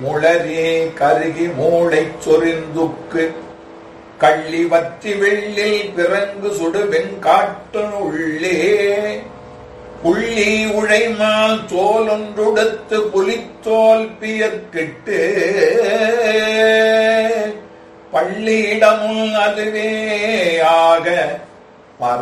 முளரே கருகி மூளைச் சொரிந்துக்கு கள்ளி வற்றி வெள்ளில் பிறங்கு சுடு வெண்காட்டு உள்ளே புள்ளி உழைமால் தோலொன்றுடுத்து புலித்தோல் பியற்கிட்டு பள்ளியிடமும் அதுவே ஆக